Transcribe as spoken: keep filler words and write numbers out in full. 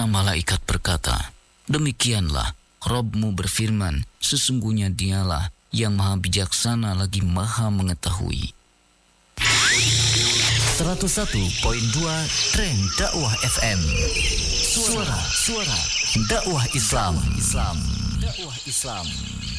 Para malaikat berkata, demikianlah Rabb-Mu berfirman, sesungguhnya Dialah yang maha bijaksana lagi maha mengetahui. seratus satu koma dua Tren Dakwah F M. Suara, suara dakwah Islam. Islam. Dakwah Islam.